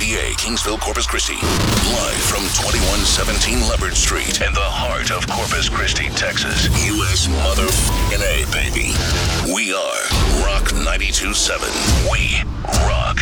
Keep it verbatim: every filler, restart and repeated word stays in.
B A, Kingsville, Corpus Christi. Live from twenty-one seventeen Leopard Street in the heart of Corpus Christi, Texas. U S motherfucking A, baby. We are Rock ninety-two point seven. We rock.